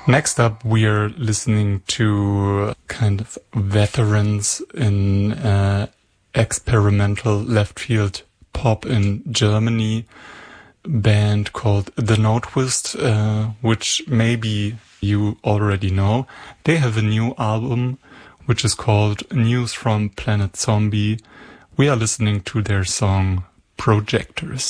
Next up, we are listening to kind of veterans in experimental left field pop in Germany, band called The Notewist, which maybe you already know. They have a new album which is called News from Planet Zombie. We are listening to their song Projectors.